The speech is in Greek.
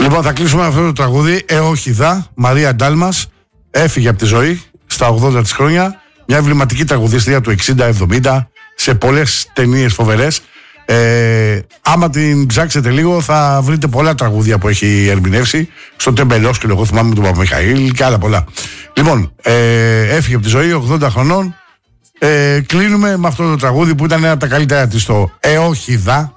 Λοιπόν, θα κλείσουμε αυτό το τραγούδι. Όχι δα, Μαρία Ντάλμας. Έφυγε από τη ζωή στα 80 της χρόνια. Μια εμβληματική τραγουδίστρια του 60-70 σε πολλές ταινίες φοβερές. Άμα την ψάξετε λίγο θα βρείτε πολλά τραγούδια που έχει ερμηνεύσει. Στο Τεμπελόσκυλο, εγώ θυμάμαι τον Παπαμιχαήλ και άλλα πολλά. Λοιπόν, έφυγε από τη ζωή 80 χρονών. Κλείνουμε με αυτό το τραγούδι που ήταν ένα από τα καλύτερα της, το όχι δα.